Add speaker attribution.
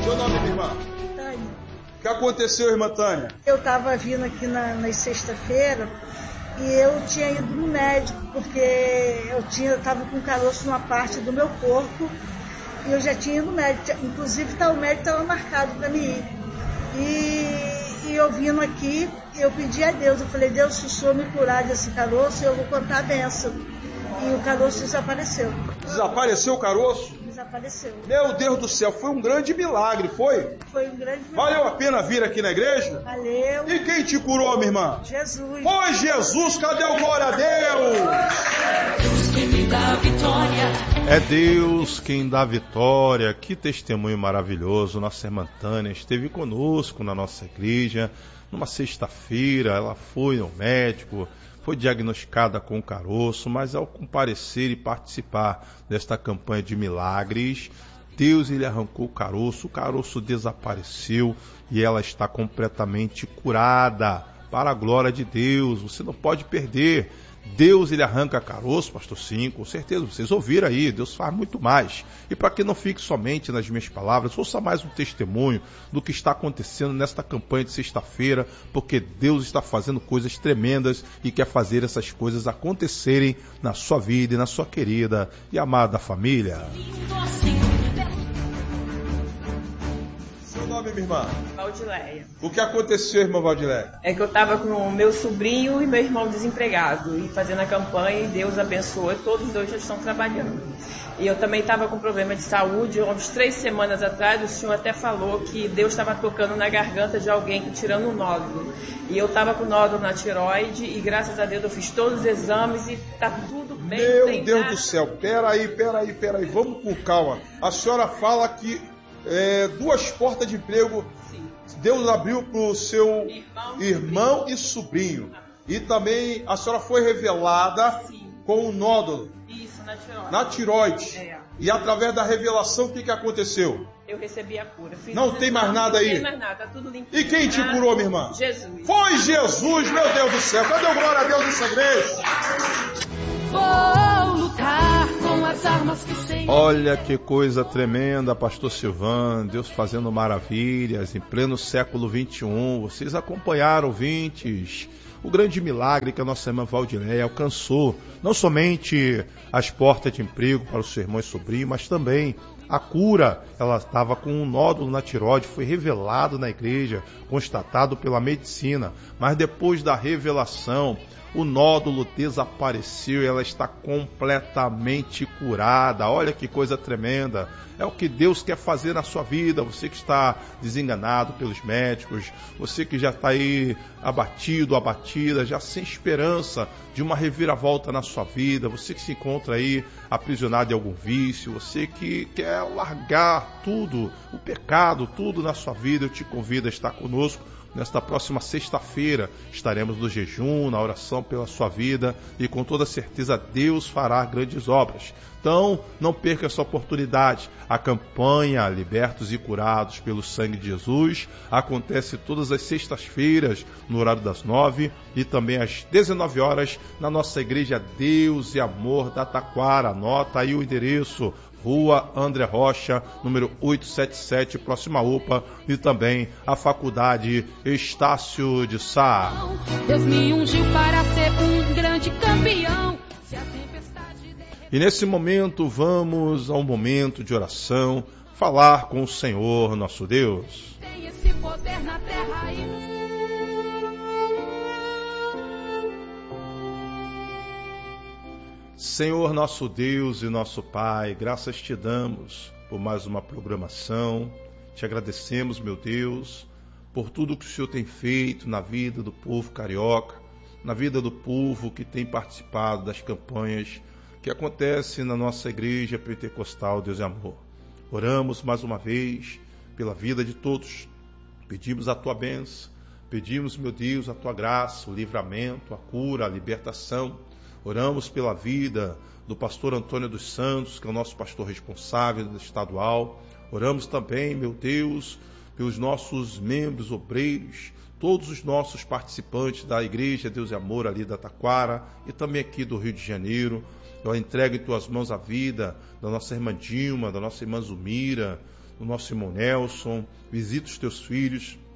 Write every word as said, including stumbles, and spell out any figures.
Speaker 1: Seu nome, minha irmã?
Speaker 2: Tânia.
Speaker 1: O que aconteceu, irmã Tânia?
Speaker 2: Eu estava vindo aqui na, na sexta-feira e eu tinha ido no médico, porque eu tinha estava com caroço numa parte do meu corpo e eu já tinha ido no médico. Inclusive, tá, o médico estava marcado para mim ir. E, e eu vindo aqui, eu pedi a Deus, eu falei, Deus, se o Senhor me curar desse caroço, eu vou contar a bênção. E o caroço desapareceu.
Speaker 1: Desapareceu o caroço?
Speaker 2: Desapareceu.
Speaker 1: Meu Deus do céu, foi um grande milagre, foi?
Speaker 2: Foi um grande milagre.
Speaker 1: Valeu a pena vir aqui na igreja?
Speaker 2: Valeu.
Speaker 1: E quem te curou, minha irmã?
Speaker 2: Jesus.
Speaker 1: Foi Jesus, cadê o glória a Deus?
Speaker 3: É Deus quem dá vitória. Que testemunho maravilhoso. Nossa irmã Tânia esteve conosco na nossa igreja numa sexta-feira. Ela foi ao médico, foi diagnosticada com caroço, mas ao comparecer e participar desta campanha de milagres, Deus ele arrancou o caroço, o caroço desapareceu e ela está completamente curada. Para a glória de Deus, você não pode perder. Deus ele arranca caroço, pastor, sim, com certeza, vocês ouviram aí, Deus faz muito mais. E para que não fique somente nas minhas palavras, ouça mais um testemunho do que está acontecendo nesta campanha de sexta-feira, porque Deus está fazendo coisas tremendas e quer fazer essas coisas acontecerem na sua vida e na sua querida e amada família.
Speaker 1: Seu nome, minha irmã?
Speaker 4: Valdileia.
Speaker 1: O que aconteceu, irmã Valdileia?
Speaker 4: É que eu estava com o meu sobrinho e meu irmão desempregado e fazendo a campanha e Deus abençoou e todos os dois já estão trabalhando. E eu também estava com problema de saúde, umas três semanas atrás o senhor até falou que Deus estava tocando na garganta de alguém, tirando um nódulo. E eu estava com nódulo na tireoide e graças a Deus eu fiz todos os exames e está tudo bem.
Speaker 1: Meu Deus do céu, peraí, peraí, peraí, vamos com calma. A senhora fala que é, duas portas de emprego Sim. Deus abriu para o seu irmão, irmão e sobrinho. E também a senhora foi revelada Sim. com um nódulo.
Speaker 4: Isso, na tireoide.
Speaker 1: Na tireoide. É. E através da revelação, o que, que aconteceu?
Speaker 4: Eu recebi a cura. Fiz
Speaker 1: não tem mais nada aí?
Speaker 4: Não tem mais nada, tá tudo limpo.
Speaker 1: E quem te curou, minha irmã?
Speaker 4: Jesus.
Speaker 1: Foi Jesus, meu Deus do céu. Cadê o glória a Deus nessa igreja?
Speaker 5: Vou lutar com as armas que sei.
Speaker 3: Olha que coisa tremenda, pastor Silvano, Deus fazendo maravilhas em pleno século vinte e um. Vocês acompanharam, ouvintes, o grande milagre que a nossa irmã Valdileia alcançou. Não somente as portas de emprego para o seu irmão e sobrinho, mas também a cura. Ela estava com um nódulo na tireoide, foi revelado na igreja, constatado pela medicina. Mas depois da revelação, o nódulo desapareceu e ela está completamente curada. Olha que coisa tremenda. É o que Deus quer fazer na sua vida. Você que está desenganado pelos médicos, você que já está aí abatido, abatida, já sem esperança de uma reviravolta na sua vida, você que se encontra aí aprisionado em algum vício, você que quer largar tudo, o pecado, tudo na sua vida, eu te convido a estar conosco. Nesta próxima sexta-feira estaremos no jejum, na oração pela sua vida e com toda certeza Deus fará grandes obras. Então, não perca essa oportunidade. A campanha Libertos e Curados pelo Sangue de Jesus acontece todas as sextas-feiras no horário das nove e também às dezenove horas na nossa igreja Deus e Amor da Taquara. Anota aí o endereço. Rua André Rocha, número oitocentos e setenta e sete, próxima à U P A, e também a Faculdade Estácio de Sá.
Speaker 5: Deus me ungiu para ser um grande campeão. Se a tempestade derreter...
Speaker 3: E nesse momento vamos a um momento de oração, falar com o Senhor nosso Deus.
Speaker 5: Tem esse poder na terra e...
Speaker 3: Senhor nosso Deus e nosso Pai, graças te damos por mais uma programação. Te agradecemos, meu Deus, por tudo que o Senhor tem feito na vida do povo carioca, na vida do povo que tem participado das campanhas que acontecem na nossa igreja pentecostal Deus e Amor. Oramos mais uma vez pela vida de todos. Pedimos a tua bênção, pedimos, meu Deus, a tua graça, o livramento, a cura, a libertação. Oramos pela vida do pastor Antônio dos Santos, que é o nosso pastor responsável estadual. Oramos também, meu Deus, pelos nossos membros obreiros, todos os nossos participantes da Igreja Deus e Amor ali da Taquara e também aqui do Rio de Janeiro. Eu entrego em tuas mãos a vida da nossa irmã Dilma, da nossa irmã Zumira, do nosso irmão Nelson, visita os teus filhos,